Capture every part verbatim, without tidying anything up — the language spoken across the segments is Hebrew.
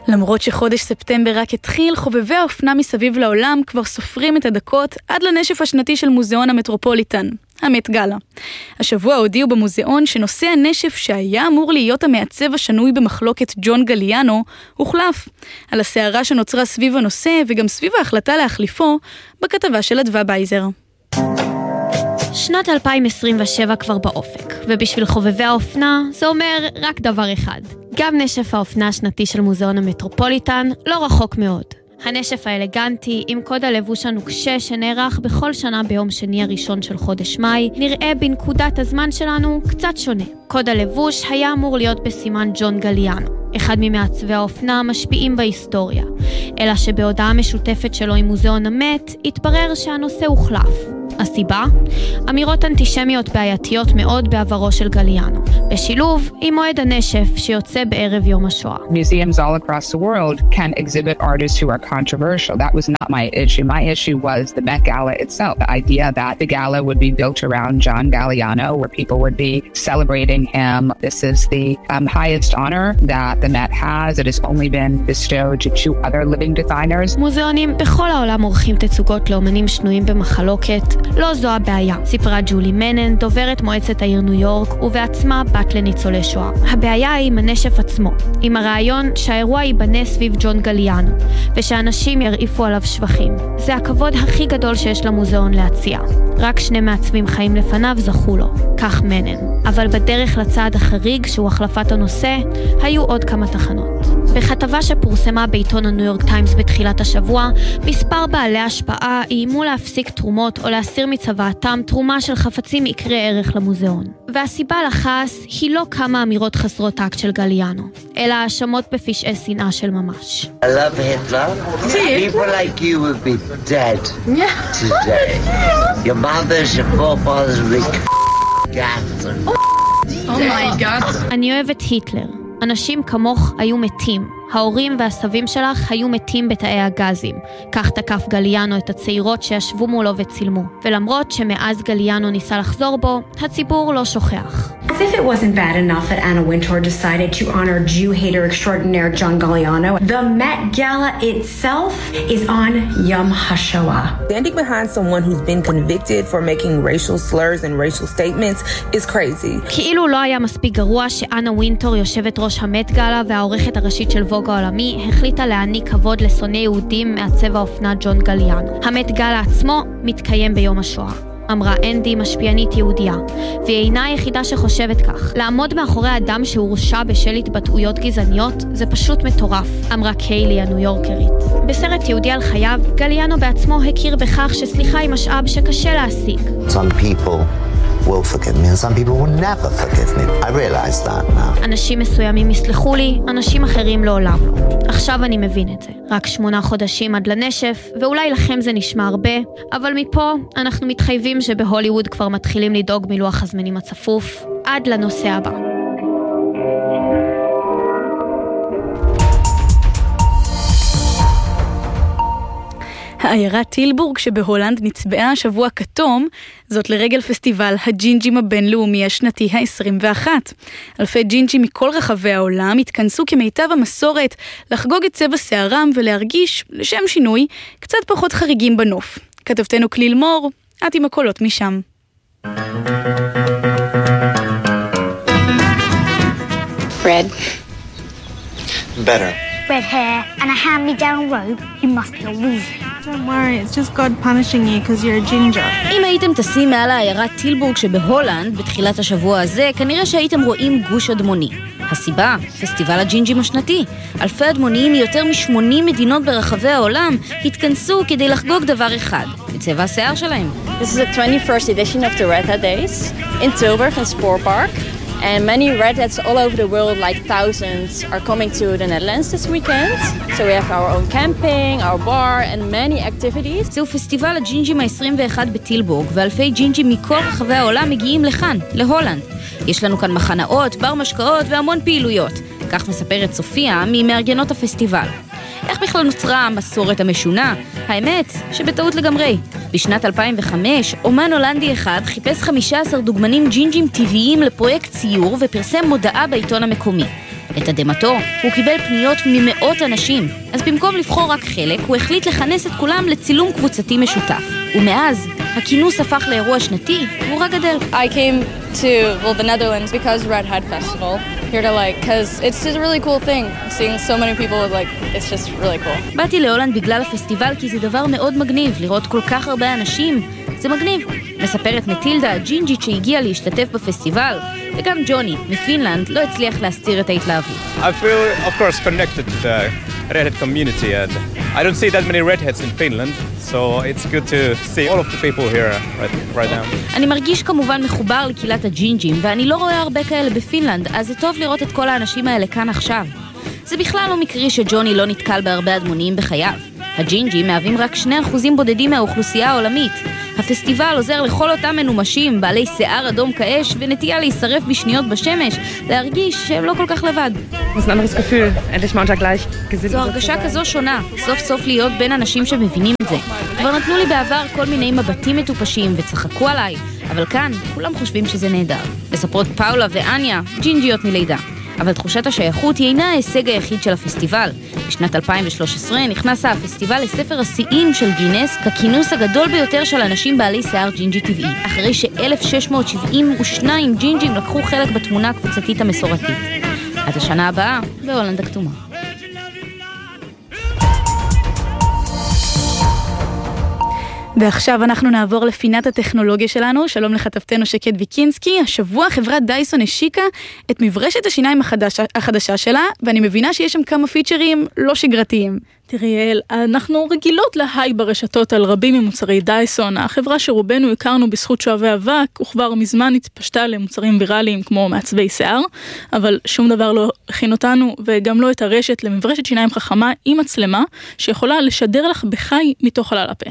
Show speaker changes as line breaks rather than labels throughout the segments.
למרות שחודש ספטמבר רק התחיל, חובבי האופנה מסביב לעולם כבר סופרים את הדקות עד לנשף השנתי של מוזיאון המטרופוליטן, המט גאלה. השבוע הודיעו במוזיאון שנושא הנשף שהיה אמור להיות המעצב השנוי במחלוקת ג'ון גליאנו, הוחלף. על הסערה שנוצרה סביב הנושא וגם סביב ההחלטה להחליפו, בכתבה של אדווה בייזר.
שנת אלפיים עשרים ושבע כבר באופק, ובשביל חובבי האופנה זה אומר רק דבר אחד. גם נשף האופנה השנתי של מוזיאון המטרופוליטן לא רחוק מאוד. הנשף האלגנטי עם קוד הלבוש הנוקשה שנערך בכל שנה ביום שני הראשון של חודש מאי, נראה בנקודת הזמן שלנו קצת שונה. קוד הלבוש היה אמור להיות בסימן ג'ון גליאנו, אחד ממעצבי האופנה המשפיעים בהיסטוריה. אלא שבהודעה משותפת שלו עם מוזיאון המט, התברר שהנושא הוחלף. הסיבה? אמירות אנטישמיות בעייתיות מאוד בעברו של גליאנו, בשילוב עם מועד הנשף שיוצא בערב יום השואה.
Museums all across the world can exhibit artists who are controversial. That was not my issue. My issue was the Met Gala itself. The idea that the gala would be built around John Galliano, where people would be celebrating him. This is the um, highest honor that the Met has. It has only been bestowed to two other living designers.
מוזיאונים בכל העולם עורכים תצוגות לאומנים שנויים במחלוקת. לא זו הבעיה, סיפרה ג'ולי מנן, דוברת מועצת העיר ניו יורק, ובעצמה בת לניצולי שואה. הבעיה היא עם הנשף עצמו, עם הרעיון שהאירוע ייבנה סביב ג'ון גליאנו, ושאנשים ירעיפו עליו שבחים. זה הכבוד הכי גדול שיש למוזיאון להציע. רק שני מעצבים חיים לפניו זכו לו, כך מנן. אבל בדרך לצעד החריג, שהוא החלפת הנושא, היו עוד כמה תחנות. בכתבה שפורסמה בעיתון הניו יורק טיימס בתחילת השבוע, מספר בעלי השפעה איימו להפסיק תרומות או להסיר מצוואתם תרומה של חפצים יקרי ערך למוזיאון. והסיבה לכעס היא לא כמה אמירות חסרות טקט של גליאנו, אלא האשמות בפשעי שנאה של ממש.
I love Hitler. People like you would be dead today. Your mothers, your forefathers would be gassed.
Oh my God.
אני אוהבת היטלר. אנשים כמוך היו מתים. ההורים והסבים שלך היו מתים בתאי הגזים. כך תקף גליאנו את הצעירות שישבו מולו וצילמו. ולמרות שמאז גליאנו ניסה לחזור בו, הציבור לא שוכח.
As if it wasn't bad enough that Anna Wintour decided to honor Jew-hater extraordinaire John Galliano, the Met Gala itself is on Yom HaShoah.
Standing behind someone who's been convicted for making racial slurs and racial statements is crazy.
כאילו לא היה מספיק גרוע שאנה ווינטור, יושבת ראש המט גאלה והעורכת הראשית של ווג העולמי, החליטה להעניק כבוד לשונאי יהודים מעצב האופנה ג'ון גליאנו. המט גאלה עצמו מתקיים ביום השואה. אמרה אנדי, משפיענית יהודיה, והיא אינה היחידה שחושבת כך. לעמוד מאחורי אדם שהורשע בשל התבטאויות גזעניות זה פשוט מטורף, אמרה קיילי הניו יורקרית. בסרט יהודי על חייו, גליאנו בעצמו הכיר בכך שסליחה היא משאב שקשה להשיג.
Some people will forgive me and some people will never forgive me. I realize that now.
אנשים מסוימים יסלחו לי, אנשים אחרים לעולם לא. עכשיו אני מבין את זה. רק שמונה חודשים עד לנשף, ואולי לכם זה נשמע הרבה, אבל מפה אנחנו מתחייבים שבהוליווד כבר מתחילים לדאוג מלוח הזמנים הצפוף, עד לנושא הבא.
העיירה טילבורג שבהולנד נצבעה השבוע כתום, זאת לרגל פסטיבל הג'ינג'ים הבינלאומי השנתי ה-עשרים ואחת. אלפי ג'ינג'ים מכל רחבי העולם התכנסו כמיטב המסורת לחגוג את צבע שערם ולהרגיש, לשם שינוי, קצת פחות חריגים בנוף. כתבתנו כליל מור, את עם הקולות משם.
Red.
Better.
Red hair and a hand-me-down robe. You must be a weasel.
Don't worry, it's just God punishing you because you're a ginger.
אם הייתם טסים מעל העיירה טילבורג שבהולנד בתחילת השבוע הזה, כנראה שהייתם רואים גוש אדמוני. הסיבה, פסטיבל הג'ינג'ים השנתי. אלפי אדמוניים מיותר מ-שמונים מדינות ברחבי העולם התכנסו כדי לחגוג דבר אחד, את צבע השיער שלהם.
This is the twenty-first edition of the Red Hat Days in Tilburg and Spoor Park. And many Red Hats all over the world, like thousands, are coming to the Netherlands this weekend. So we have our own camping, our bar, and many activities.
זהו פסטיבל הג'ינג'ים ה-עשרים ואחת בטילבורג, ואלפי ג'ינג'ים מכל רחבי העולם מגיעים לכאן, להולנד. יש לנו כאן מחנאות, בר משקאות והמון פעילויות. כך מספרת סופיה ממארגנות הפסטיבל. איך בכלל נוצרה המסורת המשונה? האמת שבטעות לגמרי. בשנת אלפיים וחמש, אומן הולנדי אחד חיפש חמישה עשר דוגמנים ג'ינג'ים טבעיים לפרויקט ציור ופרסם מודעה בעיתון המקומי. לתדהמתו, הוא קיבל פניות ממאות אנשים, אז במקום לבחור רק חלק, הוא החליט לכנס את כולם לצילום קבוצתי משותף. ומאז, הכינוס הפך לאירוע שנתי, והוא רק גדל.
I came to well, the Netherlands because Red Hat Festival. Here to like, because it's just a really cool thing. Seeing so many people, like, it's just really cool.
באתי להולנד בגלל הפסטיבל כי זה דבר מאוד מגניב, לראות כל כך הרבה אנשים. זה מגניב. מספרת מטילדה, הג'ינג'ית שהגיעה להשתתף בפסטיבל, וגם ג'וני, מפינלנד, לא הצליח להסתיר את ההתלהבות.
I feel, of course, connected to the Red Hat community, and I don't see that many Red Hats in Finland, so it's good to see all of the people here right, right now.
אני מרגיש כמובן מחובר לקהילת הג'ינג'ים, ואני לא רואה הרבה כאלה בפינלנד, אז זה טוב לראות את כל האנשים האלה כאן עכשיו. זה בכלל לא מקרי שג'וני לא נתקל בהרבה אדמוניים בחייו. הג'ינג'ים מהווים רק שני אחוזים בודדים מהאוכלוסייה העולמית. הפסטיבל עוזר לכל אותם מנומשים, בעלי שיער אדום כאש ונטייה להישרף בשניות בשמש, להרגיש שהם לא כל כך לבד. זו הרגשה כזו שונה, סוף סוף להיות בין אנשים שמבינים את זה. כבר נתנו לי בעבר כל מיני מבטים מטופשים וצחקו עליי, אבל כאן כולם חושבים שזה נהדר. מספרות פאולה ואניה, ג'ינג'יות מלידה. אבל תחושת השייכות היא אינה ההישג היחיד של הפסטיבל. בשנת אלפיים ושלוש עשרה נכנס הפסטיבל לספר השיאים של גינס ככינוס הגדול ביותר של אנשים בעלי שיער ג'ינג'י טבעי, אחרי ש-אלף שש מאות שבעים ושניים ג'ינג'ים לקחו חלק בתמונה הקבוצתית המסורתית. עד השנה הבאה בהולנד הכתומה.
ועכשיו אנחנו נעבור לפינת הטכנולוגיה שלנו. שלום לכתבתנו שקד ויקינסקי. השבוע חברת דייסון השיקה את מברשת השיניים החדשה, החדשה שלה, ואני מבינה שיש שם כמה פיצ'רים לא שגרתיים. תראי, אנחנו רגילות להיי ברשתות על רבים ממוצרי דייסון. החברה שרובנו הכרנו בזכות שואבי אבק, וכבר מזמן התפשטה למוצרים ויראליים כמו מעצבי שיער, אבל שום דבר לא הכין אותנו, וגם לא את הרשת למברשת שיניים חכמה עם מצלמה, שיכולה לשדר לך בחי מתוך חלל הפה.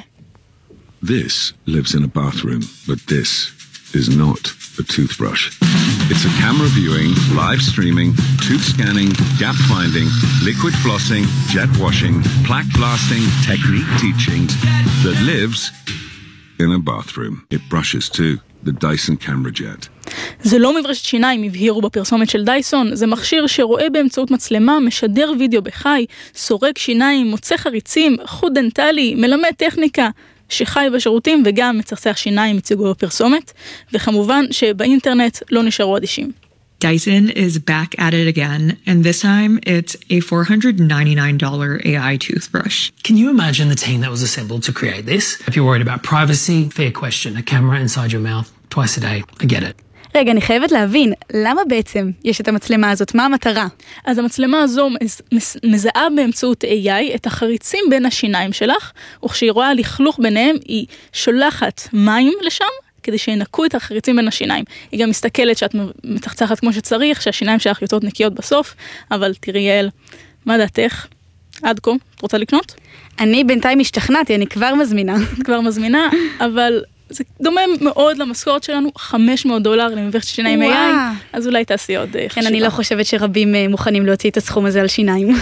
This lives in a bathroom, but this is not a toothbrush. It's a camera viewing, live streaming, tooth scanning, gap finding, liquid flossing, jet washing, plaque blasting, technique teaching that lives in a bathroom. It brushes too. The Dyson Camera Jet.
זה לא מברשת שיניים, הבהירו בפרסומת של דייסון, זה מכשיר שרואה באמצעות מצלמה, משדר וידאו בחי, סורק שיניים, מוצא חריצים, חוט דנטלי, מלמד טכניקה, שחי בשירותים וגם מצחצח שיניים הציגו בפרסומת, וכמובן שבאינטרנט לא נשארו אדישים.
Dyson is back at it again, and this time it's a four hundred ninety-nine dollars A I toothbrush.
Can you imagine the team that was assembled to create this? If you're worried about privacy, fair question. A camera inside your mouth twice a day. I get it.
רגע, אני חייבת להבין, למה בעצם יש את המצלמה הזאת? מה המטרה?
אז המצלמה הזו מזהה באמצעות איי איי את החריצים בין השיניים שלך, וכשהיא רואה לכלוך ביניהם, היא שולחת מים לשם, כדי שינקו את החריצים בין השיניים. היא גם מסתכלת שאת מתחצחת כמו שצריך, שהשיניים שלך יוצאות נקיות בסוף, אבל תראי יעל, מה דעתך? עד כה, את רוצה לקנות?
אני בינתיים השתכנעתי, אני כבר מזמינה.
כבר מזמינה, אבל זה דומה מאוד למשכורת שלנו, חמש מאות דולר למברשת שיניים איי איי, אז אולי תעשי עוד חשיבה.
כן, אני לא חושבת שרבים מוכנים להוציא את הסכום הזה על שיניים.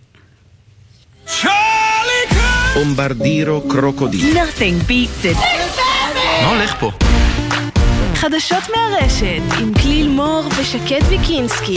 בומברדירו קרוקודיל.
Nothing beats it.
מה הולך פה?
חדשות מהרשת, עם כליל מור ושקד ויקינסקי.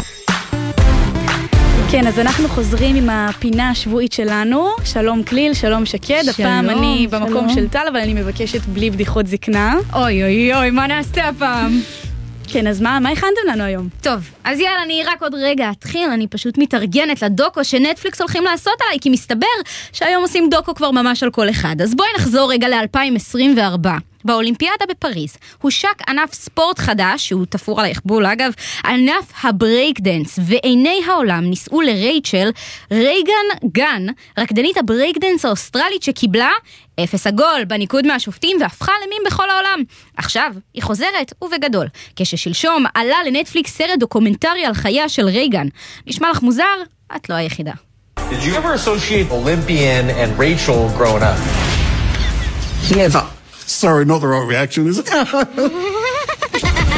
כן, אז אנחנו חוזרים עם הפינה השבועית שלנו. שלום כליל, שלום שקד.
שלום,
הפעם אני
שלום.
במקום של טל, אבל אני מבקשת בלי בדיחות זקנה.
אוי אוי אוי, מה נעשה הפעם?
כן, אז מה, מה הכנתם לנו היום?
טוב, אז יאללה, אני רק עוד רגע אתחיל, אני פשוט מתארגנת לדוקו שנטפליקס הולכים לעשות עליי, כי מסתבר שהיום עושים דוקו כבר ממש על כל אחד. אז בואי נחזור רגע ל-אלפיים עשרים וארבע. באולימפיאדה בפריז הושק ענף ספורט חדש, שהוא תפור על היחבול אגב, ענף הבריק דנס, ועיני העולם ניסו לרייצ'ל רייגן גן, רקדנית הבריק דנס האוסטרלית שקיבלה אפס עגול בניקוד מהשופטים והפכה למין בכל העולם. עכשיו היא חוזרת ובגדול, כששלשום עלה לנטפליקס סרט דוקומנטרי על חייה של רייגן. נשמע לך מוזר? את לא היחידה.
Did you ever associate Olympian and Rachel growing up?
Never. Sorry, not the right reaction, is it?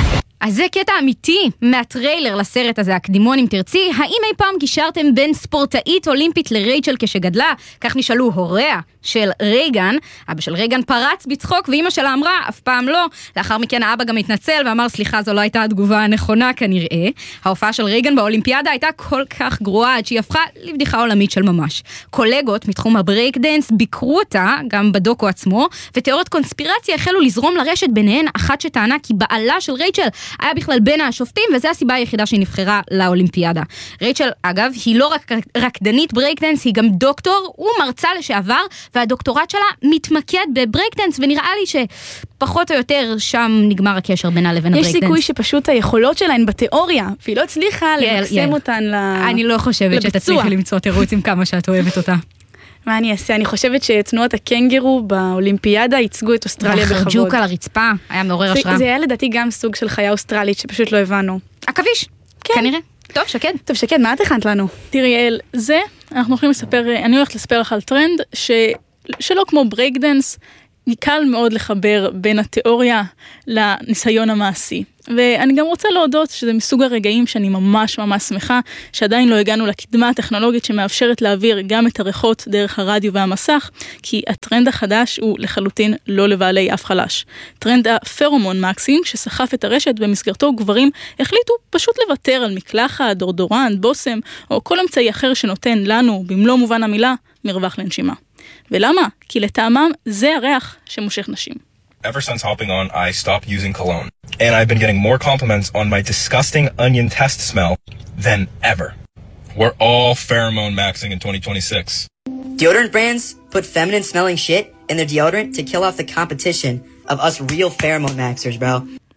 אז זה קטע אמיתי מהטריילר לסרט הזה, הקדימון אם תרצי. האם אי פעם גישרתם בין ספורטאית אולימפית לרייצ'ל כשגדלה? כך נשאלו הוריה של רייגן. אבא של רייגן פרץ בצחוק, ואמא שלה אמרה, אף פעם לא. לאחר מכן האבא גם התנצל ואמר, סליחה, זו לא הייתה התגובה הנכונה כנראה. ההופעה של רייגן באולימפיאדה הייתה כל כך גרועה, עד שהיא הפכה לבדיחה עולמית של ממש. קולגות מתחום הברייק דנס ביקרו אותה, גם בדוקו עצמו, ותיאוריות קונספירציה החלו לזרום לרשת ביניהן, אחת שטענה כי בעלה של רייצ'ל היה בכלל בין השופטים, וזו הסיבה היחידה שהיא נבחרה לאולימפיאדה. רייצ'ל, אגב, היא לא רק רקדנית ברייק דנס, היא גם דוקטור ומרצה לשעבר, והדוקטורט שלה מתמקד בברייק דנס, ונראה לי שפחות או יותר שם נגמר הקשר בינה לבין הברייק דנס.
יש סיכוי שפשוט היכולות שלה הן בתיאוריה, והיא לא הצליחה למקסם אותן לביצוע.
אני לא חושבת שתצליחי למצוא תירוץ עם כמה שאת אוהבת אותה.
מה אני אעשה? אני חושבת שתנועות הקנגרו באולימפיאדה ייצגו את אוסטרליה בכבוד.
והחרג'וק על הרצפה, היה מעורר השראה.
זה היה לדעתי גם סוג של חיה אוסטרלית שפשוט לא הבנו.
עכביש, כנראה. טוב, שקד.
טוב, שקד, מה את הכנת לנו?
תראי, יעל, זה, אנחנו הולכים לספר, אני הולכת לספר לך על טרנד ש, שלא כמו ברייק דנס, קל מאוד לחבר בין התיאוריה לניסיון המעשי. ואני גם רוצה להודות שזה מסוג הרגעים שאני ממש ממש שמחה, שעדיין לא הגענו לקדמה הטכנולוגית שמאפשרת להעביר גם את הריחות דרך הרדיו והמסך, כי הטרנד החדש הוא לחלוטין לא לבעלי אף חלש. טרנד הפרומון מקסינג שסחף את הרשת במסגרתו גברים החליטו פשוט לוותר על מקלחת, דורדורנט, בוסם, או כל אמצעי אחר שנותן לנו, במלוא מובן המילה, מרווח לנשימה. ולמה? כי לטעמם זה הריח שמושך נשים.
Ever since hopping on, I stopped using cologne. And I've been getting more compliments on my disgusting onion test smell than ever. We're all pheromone maxing in twenty twenty-six.
Deodorant brands put feminine smelling shit in their deodorant to kill off the competition of us real pheromone maxers, bro.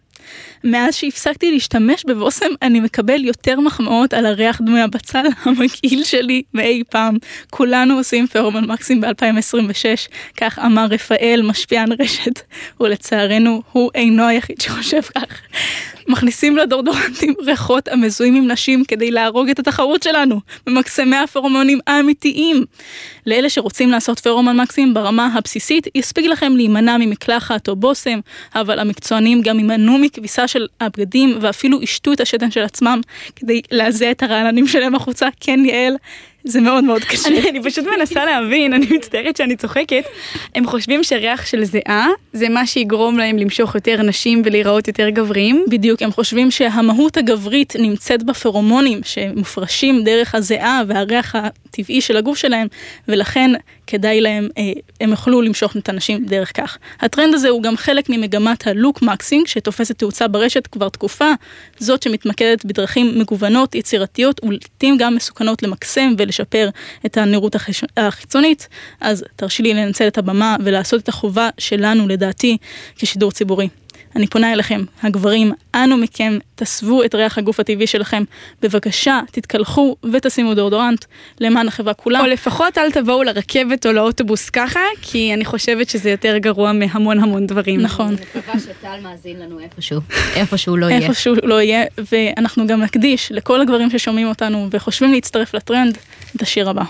מאז שהפסקתי להשתמש בבוסם, אני מקבל יותר מחמאות על הריח דמי הבצל המגעיל שלי מאי פעם. כולנו עושים פרומון מקסים ב-אלפיים עשרים ושש, כך אמר רפאל, משפיען רשת, ולצערנו הוא אינו היחיד שחושב כך. מכניסים לדורדורנטים ריחות המזוהים עם נשים כדי להרוג את התחרות שלנו, במקסמי הפרומונים האמיתיים. לאלה שרוצים לעשות פרומן מקסים ברמה הבסיסית, יספיק לכם להימנע ממקלחת או בוסם, אבל המקצוענים גם יימנעו מכביסה של הבגדים, ואפילו ישתו את השתן של עצמם, כדי להזיע את הרעננים שלהם החוצה. כן, יעל, זה מאוד מאוד קשה.
אני, אני פשוט מנסה להבין, אני מצטערת שאני צוחקת. הם חושבים שריח של זיעה, זה מה שיגרום להם למשוך יותר נשים ולהיראות יותר גבריים.
בדיוק, הם חושבים שהמהות הגברית נמצאת בפרומונים, שמופרשים דרך הזיעה והריח הטבעי של הגוף שלהם, ולכן כדאי להם, הם יוכלו למשוך את הנשים דרך כך. הטרנד הזה הוא גם חלק ממגמת הלוק מקסינג, שתופסת תאוצה ברשת כבר תקופה, זאת שמתמקדת בדרכים מגוונות, יצירתיות, ולעתים גם מסוכנות למקסם ולשפר את הנראות החיצונית. אז תרשי לי לנצל את הבמה ולעשות את החובה שלנו, לדעתי, כשידור ציבורי. אני פונה אליכם, הגברים, אנו מכם, תסבו את ריח הגוף הטבעי שלכם. בבקשה, תתקלחו ותשימו דורדורנט למען החברה כולה.
או לפחות אל תבואו לרכבת או לאוטובוס ככה, כי אני חושבת שזה יותר גרוע מהמון המון דברים.
נכון.
אני מקווה שטל מאזין לנו איפשהו, איפשהו לא יהיה.
איפשהו לא יהיה, ואנחנו גם נקדיש לכל הגברים ששומעים אותנו וחושבים להצטרף לטרנד, את השיר הבא.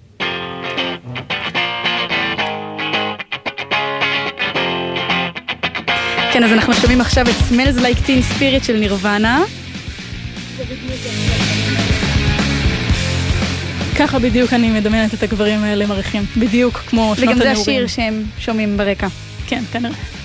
כן, אז אנחנו שומעים עכשיו את Smells Like Teen Spirit של נירוונה.
ככה בדיוק אני מדמיינת את הגברים האלה מריחים, בדיוק כמו שנות הנעורים.
וגם זה השיר שהם שומעים ברקע.
כן, כנראה.